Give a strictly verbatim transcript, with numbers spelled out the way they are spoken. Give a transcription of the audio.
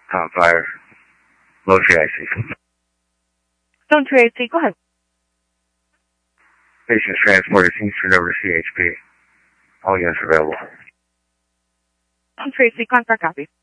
Tom Fire. Low three I C. Stone three I C, go ahead. Patient's transported Kingston over to C H P. All units available. Stone three I C, contract copy.